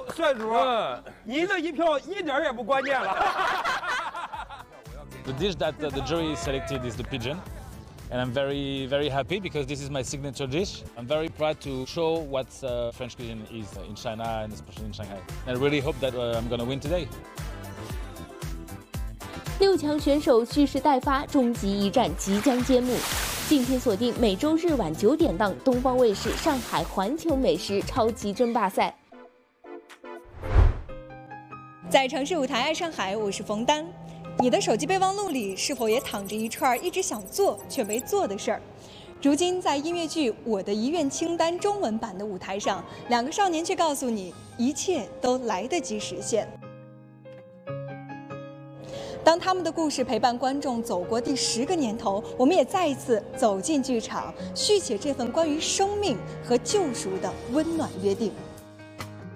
帅主，您这一票一点也不关键了。 The dish that the jury selected is the pigeon. And I'm very, very happy because this is my signature dish. I'm very proud to show what French cuisine is in China and especially in Shanghai. And I really hope that I'm going to win today. 6强选手蓄势待发，终极一战即将揭幕。敬请锁定每周日晚9点档东方卫视上海环球美食超级争霸赛。 在城市舞台爱上海，我是冯丹。你的手机备忘录里是否也躺着一串一直想做却没做的事儿？如今在音乐剧《我的遗愿清单》中文版的舞台上，2个少年却告诉你，一切都来得及实现。当他们的故事陪伴观众走过第10个年头，我们也再一次走进剧场，续写这份关于生命和救赎的温暖约定。